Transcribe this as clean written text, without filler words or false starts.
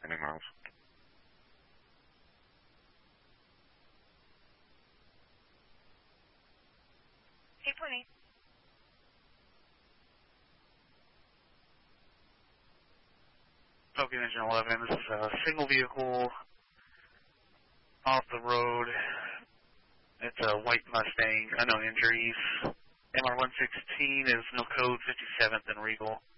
Any miles? Tokyo Engine 11, this is a single vehicle off the road. It's a white Mustang, unknown injuries. MR116 is no code, 57th and Regal.